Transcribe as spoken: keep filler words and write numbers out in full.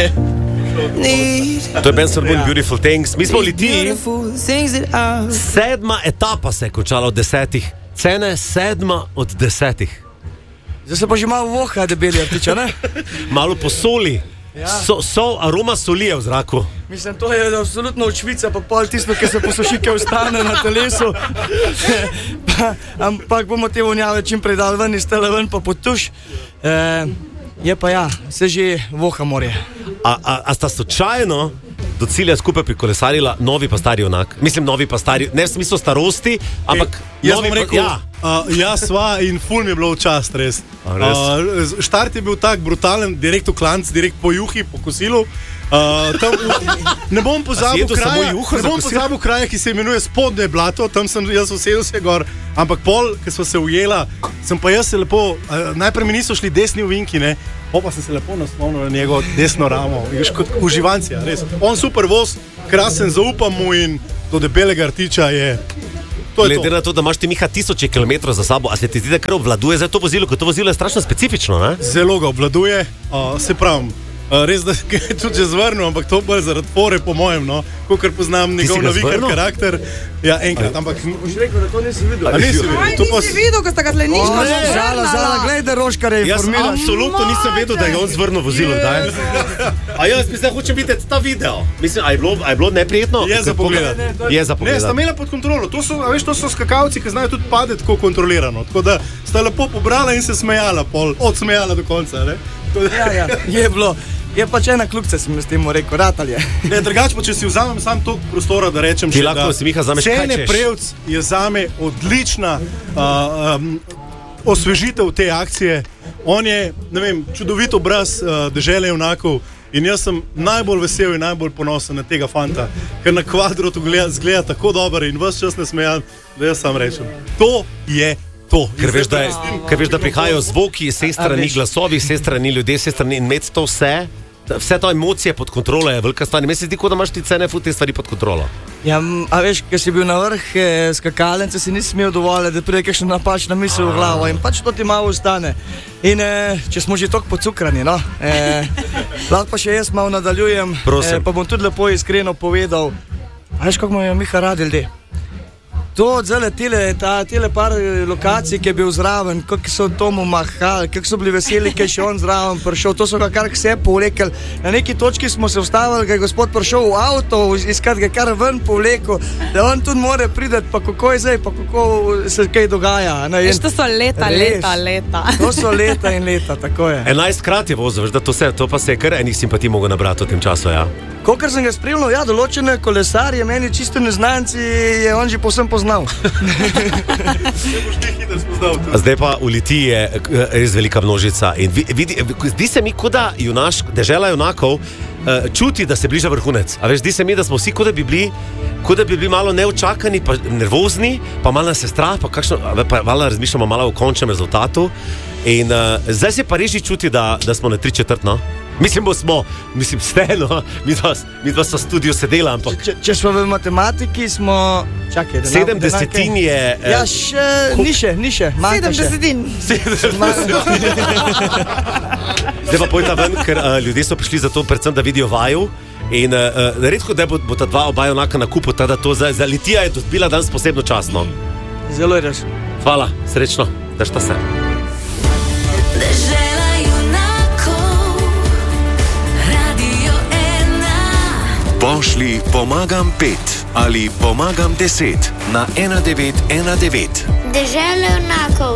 To je Benson Boone, Beautiful Things. Mi smo v Litiji. Sedma etapa se je končala od desetih. Cene sedma od desetih. Zdaj se pa že malo voha, debeli artiča, ne? Malo po soli. Ja. So, so, aroma soli je v zraku. Mislim, to je absolutno od Švice, pa pol tisto, ki se posušike ostane na telesu. pa, ampak bomo te vonjave čim prej dali ven iz tele ven, pa potuš. E, je pa ja, se že voha morje. A, a, a sta slučajno do cilja skupaj prikolesarila novi pa stari junak? Mislim, novi pa stari, ne v smislu starosti, ampak e, jaz novi bom rekel, ja. Uh, jaz sva in ful mi je bilo v čast, res. Uh, štart je bil tak brutalen, direkt v klanc, direkt po juhi, po kosilu. Uh, tam, ne bom pozabil kraja, ne bom pozabil kraja, ki se imenuje Spodnje blato, tam sem jaz usedel se gor, ampak pol, ki sva se ujela, sem pa jaz se lepo, uh, najprej mi niso šli desni ovinki, ne, pa se se lepo naslonil na njegovo desno ramo, viš, kot uživancija, res. On super voz, krasen, zaupam mu in do debelega artiča je. Glede na to, da imaš ti, Miha, tisoče kilometrov za sabo, a se ti zdi, da kar obvladuje za to vozilo, ker to vozilo je strašno specifično, ne? Zelo ga obvladuje, uh, se pravim, uh, res da je tudi že zvrnil, ampak to bolj zaradi fore, po mojem, no, kakor poznam njegov naviker karakter. Ja, enkrat, ampak... Boš rekel, da to nisi videl. A nisi videl? Aj, nisi videl, ko sta ga tleniško zala, zala, glej, da Roškar je informiral. Jaz absolutno nisem vedel, da je on zvrnil vozilo, daj. A jaz mislim, hočem videti ta video. Mislim, a je bilo, a je bilo neprijetno? Je za pogledati. Je za pogledati. Ne, sta imela pod kontrolo. To so, a veš, to so skakalci, ki znajo tudi padeti tako kontrolirano. Tako da sta lepo pobrala in se smejala, pol, odsmejala do konca, ne? Ja, ja, je bilo. Je pač ena kljubce, sem s tem rekel, ratalje. Ne, drugač pa, če si vzamem sam toliko prostora, da rečem ti še, lahko da si, Miha, zameš, Cene Prevc je zame odlična uh, um, osvežitev te akcije. On je, ne vem, čudovit obraz uh, dežele junakov in jaz sem najbolj vesel in najbolj ponosen na tega fanta, ker na kvadrotu gleda, zgleda tako dober in ves čas ne smejan, da jaz sam rečem. To je to. Ker veš, da, je, ker veš, da prihajajo zvoki, vse strani glasovi, vse strani ljudje, vse strani in med to vse, vse to emocije pod kontrolo je velika stvar. Meni se zdi, da imaš ti cene fut te stvari pod kontrolo. Ja, a veš, ker si bil na vrh eh, skakalence, si nisi smel dovoliti, da pride kakšna napačna misel v glavo in pač to ti malo ostane. In eh, če smo že toliko pocukrani, no, eh, lahko pa še jaz malo nadaljujem, eh, pa bom tudi lepo iskreno povedal, a veš, kako mu je Miha rad ljudje? To odzele tele, ta, tele par lokacij, ki je bil zraven, kako so tomu mahali, kako so bili veseli, ki je še on zraven prišel, to so ga kar vse povlekli. Na neki točki smo se vstavili, da je gospod prišel v avto, iskat ga kar ven povlekel, da on tudi more prideti, pa kako je zdaj, pa kako se kaj dogaja. Veš, to so leta, res, leta, leta. To so leta in leta, tako je. enajstkrat je vozil, veš, da to, se, to pa se je kar enih simpatij mogel nabrati v tem času, ja. Kolikor sem ga spremljal, ja, določene kolesarje, meni čisto neznanci, je on že povsem poznal. Zdaj pa v Litiji je res velika množica in vidi, zdi se mi, kot da junaš, dežela junakov čuti, da se bliža vrhunec. A veš, zdi se mi, da smo vsi, kot da bi bili, kot da bi bili malo neučakani, pa nervozni, pa malo nas je strah, pa kakšno, pa malo razmišljamo malo o končnem rezultatu. In uh, zdaj se pa res čuti, da, da smo na tri četrt, no? Mislim, bo smo, mislim, steno, mi dva, mi dva so v studiu sedela, ampak... Če, če smo v matematiki, smo... Čakaj, sedem desetin je... Eh, ja, še, ni še, ni še, manjka še. Sedem desetin. Zdaj pa pojta ven, ker uh, ljudje so prišli za to, predvsem, da vidijo vaju. In uh, redko, da bo, bo ta dva oba junaka na kupu, tada to za, za Litija je dobila danes posebno častno. Zelo je res. Hvala, srečno, držta se. Pošli pomagam pet ali pomagam deset na ena devet ena devet. Dežela junakov.